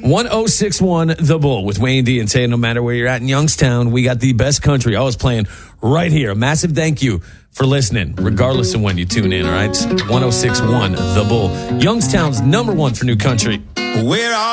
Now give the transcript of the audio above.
1061 The Bull with Wayne D and Tay. No matter where you're at in Youngstown, we got the best country always playing right here. A massive thank you for listening, regardless of when you tune in, all right? 1061 The Bull, Youngstown's #1 for new country. We're